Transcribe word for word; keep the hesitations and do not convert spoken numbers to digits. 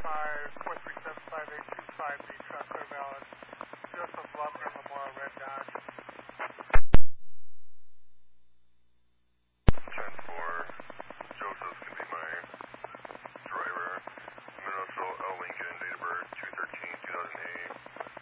five four three seven five eight two five, the truck